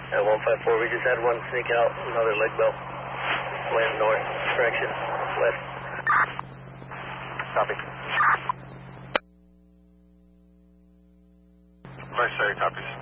At 154, we just had one sneak out, another leg belt. Land north, direction, west. Copy. Vice copies.